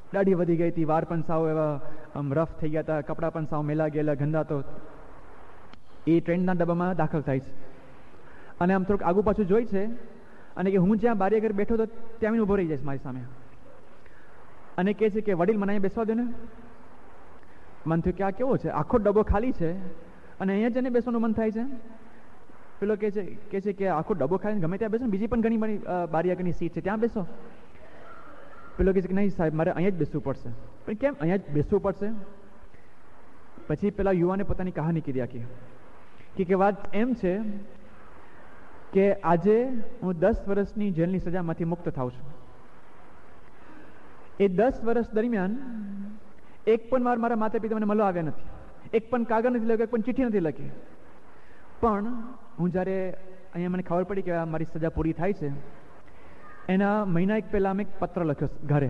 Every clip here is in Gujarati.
દાઢી વધી ગઈ હતી, વાળ પણ સાવ એવા આમ રફ થઈ ગયા હતા, કપડાં પણ સાવ મેલા ગયેલા, ગંદા. તો એ ટ્રેનના ડબ્બામાં દાખલ થાય છે અને આમ થોડુંક આગુ પાછું જોઈ છે અને કે હું જ્યાં બારી આગળ બેઠો તો ત્યાં ઊભો રહી જાય મારી સામે અને કહે છે કે વડીલ મને અહીંયા બેસવા દે ને. મન થયું કે આ કેવો છે, આખો ડબ્બો ખાલી છે અને અહીંયા જઈને બેસવાનું મન થાય છે. પેલો કહે છે કે આખો ડબ્બો ખાલી ગમે ત્યાં બેસો, બીજી પણ ઘણી બધી બારી આગળની સીટ છે, ત્યાં બેસો. પેલો કહે છે કે નહીં સાહેબ, મારે અહીંયા જ બેસવું પડશે. પણ કેમ અહીંયા જ બેસવું પડશે? પછી પેલા યુવાને પોતાની કહાની કીધી આખી કે વાત એમ છે કે આજે હું 10 વર્ષની જેલની સજામાંથી મુક્ત થાઉં છું. એ 10 વર્ષ દરમિયાન એક પણ વાર મારા માતા પિતા મને મળવા આવ્યા નથી, એક પણ કાગળ નથી લખ્યો, એક પણ ચિઠ્ઠી નથી લખી. પણ હું જ્યારે અહીંયા મને ખબર પડી કે મારી સજા પૂરી થાય છે, એના મહિના એક પહેલાં મેં એક પત્ર લખ્યો ઘરે,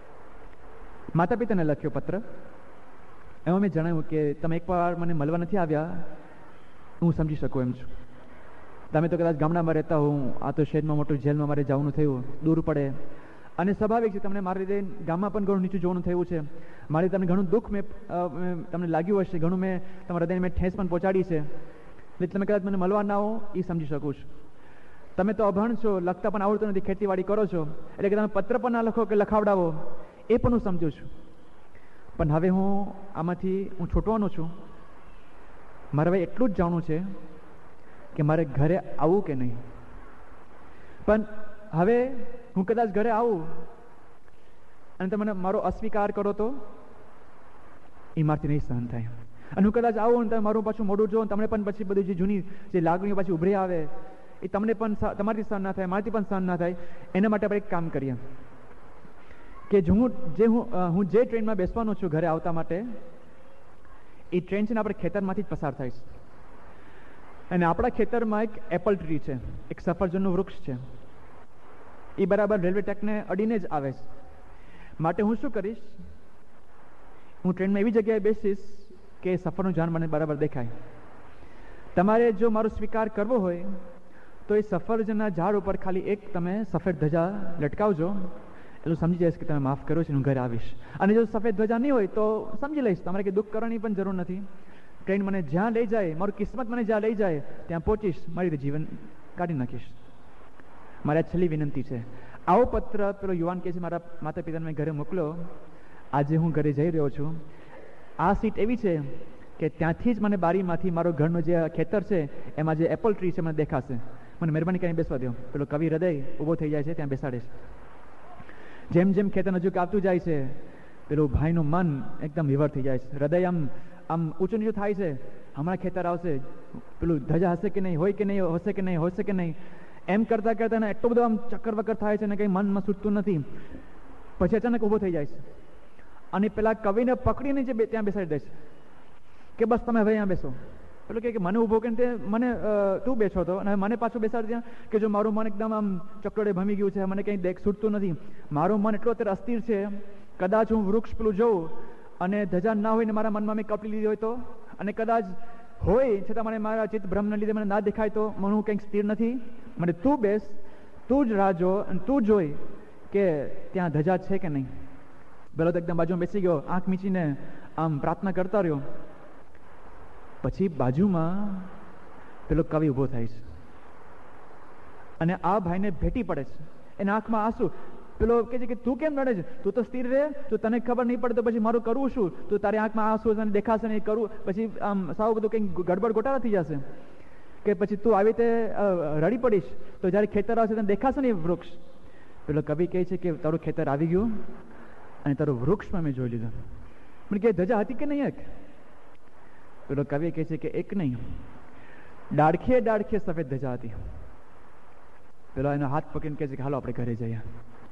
માતા પિતાને લખ્યો પત્ર. એમાં મેં જણાવ્યું કે તમે એકવાર મને મળવા નથી આવ્યા, હું સમજી શકું એમ છું. તમે તો કદાચ ગામડામાં રહેતા હું, આ તો શહેરમાં મોટું જેલમાં મારે જવાનું થયું, દૂર પડે અને સ્વાભાવિક છે તમને મારી રીતે ગામમાં પણ ઘણું નીચું જોવાનું થયું છે. મારી તમને ઘણું દુઃખ મેં તમને લાગ્યું હશે, ઘણું મેં તમારા હૃદયને મેં ઠેસ પણ પહોંચાડી છે, એટલે તમે કદાચ મને મળવા ના હો એ સમજી શકું છું. તમે તો અભણ છો, લખતા પણ આવડતું નથી, ખેતીવાડી કરો છો, એટલે કે તમે પત્ર પણ ના લખો કે લખાવડાવો એ પણ હું સમજું છું. પણ હવે હું આમાંથી છૂટવાનો છું. મારે હવે એટલું જ જાણવું છે કે મારે ઘરે આવવું કે નહીં. પણ હવે હું કદાચ ઘરે આવું અને તમે મારો અસ્વીકાર કરો તો એ મારથી નહીં સહન થાય. અને હું કદાચ આવું અને તમે મારું પાછું મોઢું જો, તમને પણ પછી બધી જે જૂની જે લાગણીઓ પાછી ઉભરી આવે એ તમને પણ તમારી સહન ના થાય, મારાથી પણ સહન ના થાય. એના માટે આપણે એક કામ કરીએ કે હું જે ટ્રેનમાં બેસવાનો છું ઘરે આવતા માટે, એ ટ્રેન છે ને આપણે ખેતરમાંથી જ પસાર થાય છે. અને આપણા ખેતરમાં એક એપલ ટ્રી છે, એક સફરજનનું વૃક્ષ છે, એ બરાબર રેલવે ટ્રેકને અડીને જ આવે છે. માટે હું શું કરીશ, હું ટ્રેનમાં એવી જગ્યાએ બેસીશ કે સફરનું ઝાડ મને બરાબર દેખાય. તમારે જો મારો સ્વીકાર કરવો હોય તો એ સફરજનના ઝાડ ઉપર ખાલી એક તમે સફેદ ધજા લટકાવજો, એટલું સમજી જઈશ કે તમે માફ કર્યો છે, હું ઘરે આવીશ. અને જો સફેદ ધજા નહીં હોય તો સમજી લઈશ, તમારે કંઈ દુઃખ કરવાની પણ જરૂર નથી. ટ્રેન મને જ્યાં લઈ જાય, મારું કિસ્મત મને જ્યાં લઈ જાય ત્યાં પહોંચીશ, મારી રીતે જીવન કાઢી નાખીશ. મારી આ છેલ્લી વિનંતી છે. આવો પત્ર પેલો યુવાન કહે છે મારા માતા પિતાને મેં ઘરે મોકલ્યો, આજે હું ઘરે જઈ રહ્યો છું. આ સીટ એવી છે કે ત્યાંથી જ મને બારીમાંથી મારો ઘરનો જે ખેતર છે એમાં જે એપલ ટ્રી છે મને દેખાશે. મને મહેરબાની કરીને બેસવા દો. પેલો કવિ હૃદય ઊભો થઈ જાય છે, ત્યાં બેસાડે છે. જેમ જેમ ખેતર નજીક આવતું જાય છે, પેલું ભાઈનું મન એકદમ વિવર થઈ જાય છે, હૃદય આમ ઊંચું નીચું થાય છે. હમણાં ખેતર આવશે, પેલું ધજા હશે કે નહીં, હોય કે નહીં, હશે કે નહીં, હશે કે નહીં, એમ કરતાં કરતાં એટલો બધો આમ ચક્કર વક્કર થાય છે ને કંઈ મનમાં છૂટતું નથી. પછી અચાનક ઊભો થઈ જાય છે અને પેલા કવિને પકડીને જે ત્યાં બેસાડી દે છે કે બસ તમે હવે અહીંયા બેસો. પેલું કે મને ઊભો કરીને મને તું બેઠો હતો અને મને પાછું બેસાડી ત્યાં કે જો મારું મન એકદમ આમ ચકડોળે ભમી ગયું છે, મને કંઈ છૂટતું નથી, મારું મન એટલું અત્યારે અસ્થિર છે, કદાચ હું વૃક્ષ પેલું જોઉં અને ધજા ના હોય ને મારા મનમાં મેં કપડી લીધી હોય તો, અને કદાચ હોય છતાં મને મારા ચિત્ત ભ્રમના લીધે મને ના દેખાય તો, મને હું કંઈક સ્થિર નથી, મને તું બેસ, તું જ રાહ જો અને તું જોઈ કે ત્યાં ધજા છે કે નહીં. પેલો તો એકદમ બાજુમાં બેસી ગયો, આંખ મીચીને આમ પ્રાર્થના કરતા રહ્યો. પછી બાજુમાં પેલો કવિ ઊભો થાય છે અને આ ભાઈને ભેટી પડે છે, એના આંખમાં આંસુ. પેલો કહે છે કે તું કેમ લડે છે, તું તો સ્થિર રહે, તું તને ખબર નહીં પડે તો પછી મારું કરવું શું, તું તારી આંખમાં આંસુ અને દેખાશે નહીં, કરવું પછી આમ સાવ બધું કંઈક ગડબડ ગોટાળા થઈ જશે કે પછી તું આવી રીતે રડી પડીશ તો જ્યારે ખેતર આવશે તને દેખાશે નહીં વૃક્ષ. પેલો કવિ કહે છે કે તારું ખેતર આવી ગયું અને તારું વૃક્ષમાં મેં જોઈ લીધું. મને કે ધજા હતી કે નહીં એક? પેલો કવિ કહે છે કે એક નહીં, ડાળખે ડાળખે સફેદ ધજા હતી. પેલો એનો હાથ પકડીને કહે છે કે હાલો આપણે ઘરે જઈએ.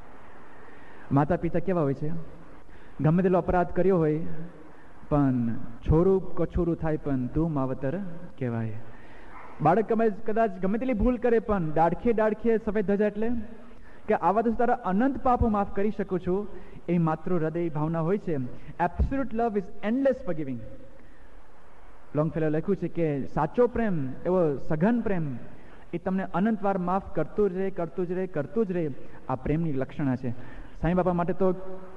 માતા પિતા કેવા હોય છે, ગમે તેટલો અપરાધ કર્યો હોય પણ છોરું કછોરું થાય પણ તું માવતર કહેવાય. બાળક કદાચ ગમે તેટલી ભૂલ કરે પણ ડાળખે ડાળખે સફેદ ધજા એટલે કે આવા તો તારા અનંત પાપો માફ કરી શકું છું, એ માત્ર હૃદય ભાવના હોય છે. Absolute love is endless ફોરગિવિંગ. લોંગફેલો લખ્યું છે કે સાચો પ્રેમ, એવો સઘન પ્રેમ, એ તમને અનંત વાર માફ કરતું જ રહે, કરતું જ રહે, કરતું જ રહે. આ પ્રેમની લક્ષણા છે. સાંઈ બાપા માટે તો